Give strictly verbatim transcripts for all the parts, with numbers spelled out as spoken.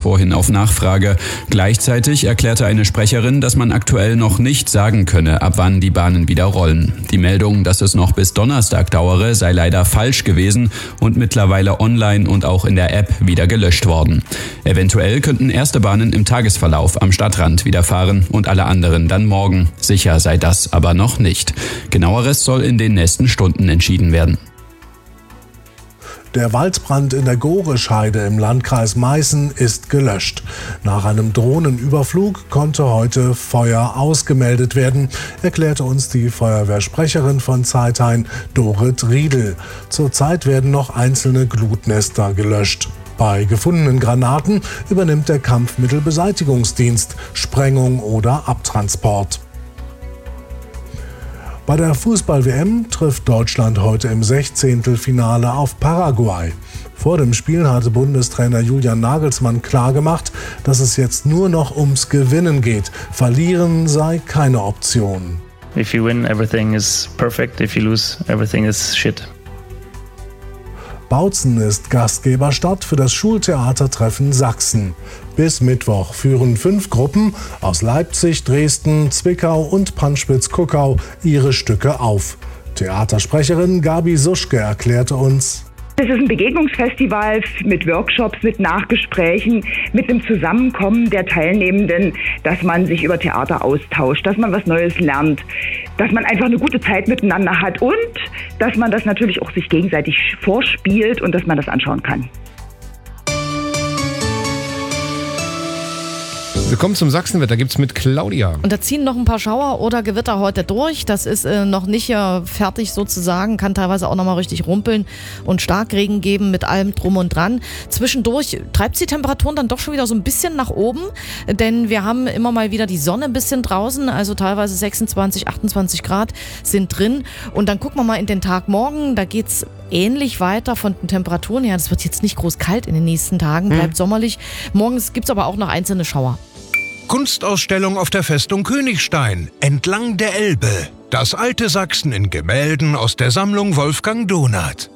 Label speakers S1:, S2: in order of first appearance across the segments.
S1: vorhin auf Nachfrage. Gleichzeitig erklärte eine Sprecherin, dass man aktuell noch nicht sagen könne, ab wann die Bahnen wieder rollen. Die Meldung, dass es noch bis Donnerstag dauere, sei leider falsch gewesen und mittlerweile online und auch in der App wieder gelöscht worden. Eventuell könnten erste Bahnen im Tagesverlauf am Stadtrand wieder fahren und alle anderen dann morgen. Sicher sei das aber noch nicht. Genaueres soll in den nächsten Stunden entschieden werden.
S2: Der Waldbrand in der Gorescheide im Landkreis Meißen ist gelöscht. Nach einem Drohnenüberflug konnte heute Feuer ausgemeldet werden, erklärte uns die Feuerwehrsprecherin von Zeithain, Dorit Riedel. Zurzeit werden noch einzelne Glutnester gelöscht. Bei gefundenen Granaten übernimmt der Kampfmittelbeseitigungsdienst Sprengung oder Abtransport. Bei der Fußball-W M trifft Deutschland heute im Sechzehntelfinale auf Paraguay. Vor dem Spiel hatte Bundestrainer Julian Nagelsmann klargemacht, dass es jetzt nur noch ums Gewinnen geht. Verlieren sei keine Option.
S3: If you win, everything is perfect. If you lose, everything is shit.
S2: Bautzen ist Gastgeberstadt für das Schultheatertreffen Sachsen. Bis Mittwoch führen fünf Gruppen aus Leipzig, Dresden, Zwickau und Panspitz-Kuckau ihre Stücke auf. Theatersprecherin Gabi Suschke erklärte uns:
S4: Es ist ein Begegnungsfestival mit Workshops, mit Nachgesprächen, mit einem Zusammenkommen der Teilnehmenden, dass man sich über Theater austauscht, dass man was Neues lernt, dass man einfach eine gute Zeit miteinander hat und dass man das natürlich auch sich gegenseitig vorspielt und dass man das anschauen kann.
S5: Willkommen zum Sachsenwetter, gibt's mit Claudia.
S6: Und da ziehen noch ein paar Schauer oder Gewitter heute durch. Das ist äh, noch nicht äh, fertig sozusagen, kann teilweise auch noch mal richtig rumpeln und Starkregen geben mit allem drum und dran. Zwischendurch treibt die Temperaturen dann doch schon wieder so ein bisschen nach oben, denn wir haben immer mal wieder die Sonne ein bisschen draußen, also teilweise sechsundzwanzig, achtundzwanzig Grad sind drin. Und dann gucken wir mal in den Tag morgen, da geht's ähnlich weiter von den Temperaturen her. Es wird jetzt nicht groß kalt in den nächsten Tagen, bleibt hm. sommerlich. Morgens gibt's aber auch noch einzelne Schauer.
S7: Kunstausstellung auf der Festung Königstein, entlang der Elbe. Das alte Sachsen in Gemälden aus der Sammlung Wolfgang Donath.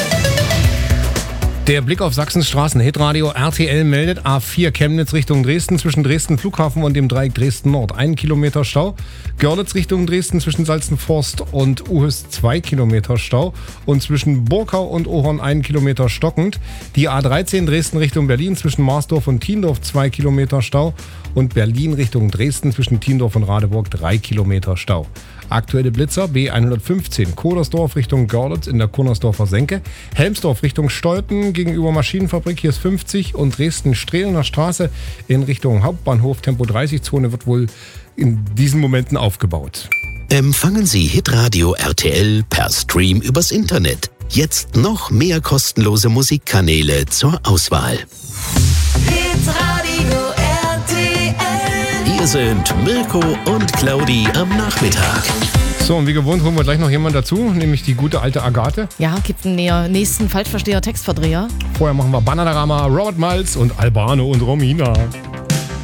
S5: Der Blick auf Sachsens Straßen. Hitradio R T L meldet A vier Chemnitz Richtung Dresden zwischen Dresden Flughafen und dem Dreieck Dresden Nord. Ein Kilometer Stau. Görlitz Richtung Dresden zwischen Salzenforst und Uhüs zwei Kilometer Stau. Und zwischen Burkau und Ohorn ein Kilometer stockend. Die A dreizehn Dresden Richtung Berlin zwischen Marsdorf und Tiendorf zwei Kilometer Stau. Und Berlin Richtung Dresden zwischen Tiendorf und Radeburg drei Kilometer Stau. Aktuelle Blitzer B hundertfünfzehn Kodersdorf Richtung Görlitz in der Kunnersdorfer Senke, Helmsdorf Richtung Stolpen gegenüber Maschinenfabrik, hier ist fünfzig und Dresden-Strehlener Straße in Richtung Hauptbahnhof, Tempo dreißig Zone wird wohl in diesen Momenten aufgebaut.
S8: Empfangen Sie Hitradio R T L per Stream übers Internet. Jetzt noch mehr kostenlose Musikkanäle zur Auswahl.
S9: Hitradio R T L.
S8: Hier sind Mirko und Claudi am Nachmittag.
S5: So, und wie gewohnt holen wir gleich noch jemanden dazu, nämlich die gute alte Agathe.
S6: Ja, gibt einen nächsten Falschversteher-Textverdreher.
S5: Vorher machen wir Bananarama, Robert Miles und Albano und Romina.